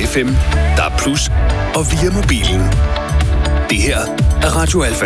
FM, DAB+, og via mobilen. Det her er Radio Alfa.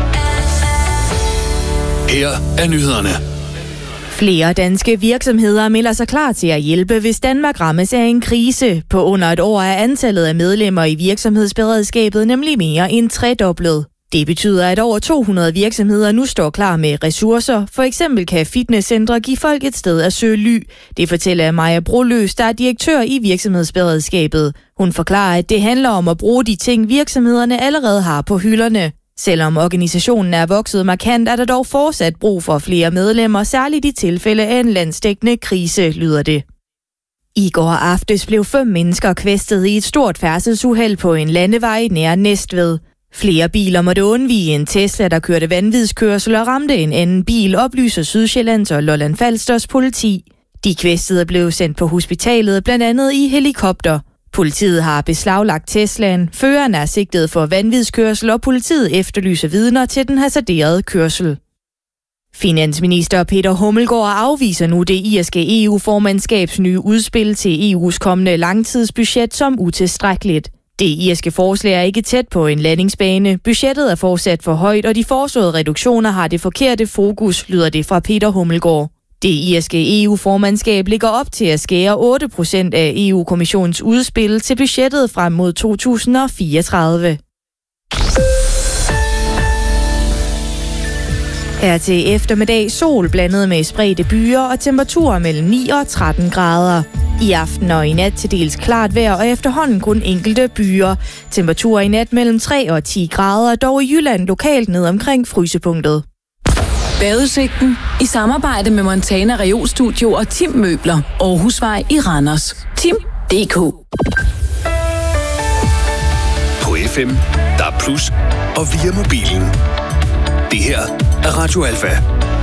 Her er nyhederne. Flere danske virksomheder melder sig klar til at hjælpe, hvis Danmark rammes af en krise. På under et år er antallet af medlemmer i virksomhedsberedskabet nemlig mere end tredoblet. Det betyder, at over 200 virksomheder nu står klar med ressourcer. For eksempel kan fitnesscentre give folk et sted at søge ly. Det fortæller Maja Broløs, der er direktør i virksomhedsberedskabet. Hun forklarer, at det handler om at bruge de ting, virksomhederne allerede har på hylderne. Selvom organisationen er vokset markant, er der dog fortsat brug for flere medlemmer, særligt i tilfælde af en landsdækkende krise, lyder det. I går aftes blev 5 mennesker kvæstet i et stort færdselsuheld på en landevej nær Næstved. Flere biler måtte undvige en Tesla, der kørte vanvidskørsel og ramte en anden bil, oplyser Sydsjællands og Lolland Falsters politi. De kvæstede blev sendt på hospitalet, blandt andet i helikopter. Politiet har beslaglagt Teslaen. Føreren er sigtet for vanvidskørsel, og politiet efterlyser vidner til den hasarderede kørsel. Finansminister Peter Hummelgaard afviser nu det irske EU-formandskabs nye udspil til EU's kommende langtidsbudget som utilstrækkeligt. Det irske forslag er ikke tæt på en landingsbane. Budgettet er fortsat for højt, og de foreslåede reduktioner har det forkerte fokus, lyder det fra Peter Hummelgaard. Det irske EU-formandskab ligger op til at skære 8% af EU-kommissionens udspil til budgettet frem mod 2034. Her til eftermiddag sol blandet med spredte byer og temperaturer mellem 9 og 13 grader. I aften og i nat til dels klart vejr og efterhånden kun enkelte byer. Temperaturer i nat mellem 3 og 10 grader, dog i Jylland lokalt ned omkring frysepunktet. Badeudsigten i samarbejde med Montana Reolstudio og Tim Møbler. Aarhusvej i Randers. Tim.dk. På FM, DAB+, og via mobilen. Det her er Radio Alfa.